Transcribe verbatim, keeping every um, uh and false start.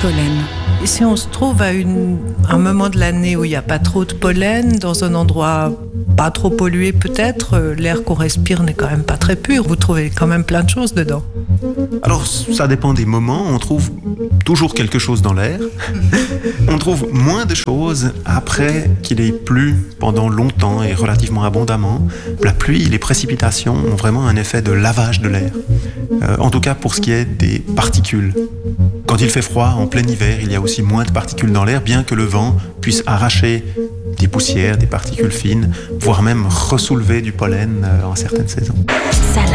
pollen. Et si on se trouve à une, un moment de l'année où il n'y a pas trop de pollen, dans un endroit pas trop pollué peut-être, l'air qu'on respire n'est quand même pas très pur. Vous trouvez quand même plein de choses dedans. Alors, ça dépend des moments. On trouve toujours quelque chose dans l'air. On trouve moins de choses après qu'il ait plu pendant longtemps et relativement abondamment. La pluie, les précipitations ont vraiment un effet de lavage de l'air. Euh, en tout cas, pour ce qui est des particules. Quand il fait froid, en plein hiver, il y a aussi moins de particules dans l'air, bien que le vent puisse arracher des poussières, des particules fines, voire même ressoulever du pollen en certaines saisons. Salade